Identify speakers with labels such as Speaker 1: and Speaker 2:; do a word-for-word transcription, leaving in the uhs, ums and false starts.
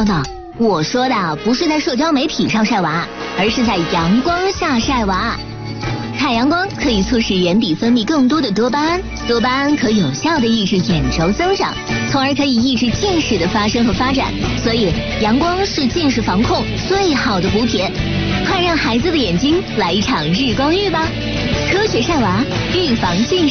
Speaker 1: 等等，我说的不是在社交媒体上晒娃，而是在阳光下晒娃。太阳光可以促使眼底分泌更多的多巴胺，多巴胺可有效的抑制眼轴增长，从而可以抑制近视的发生和发展。所以，阳光是近视防控最好的补铁。快让孩子的眼睛来一场日光浴吧！科学晒娃，预防近视。